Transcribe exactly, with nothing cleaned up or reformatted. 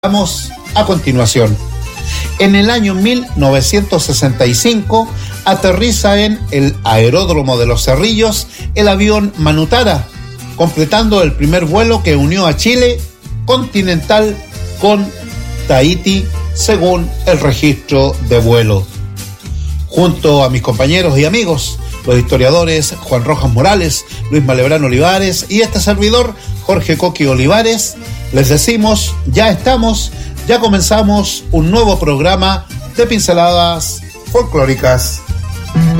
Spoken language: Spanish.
Vamos a continuación. En el año mil novecientos sesenta y cinco aterriza en el aeródromo de Los Cerrillos el avión Manutara, completando el primer vuelo que unió a Chile continental con Tahití, según el registro de vuelo. Junto a mis compañeros y amigos, los historiadores Juan Rojas Morales, Luis Malebrán Olivares y este servidor, Jorge Coqui Olivares, les decimos, ya estamos, ya comenzamos un nuevo programa de Pinceladas Folclóricas.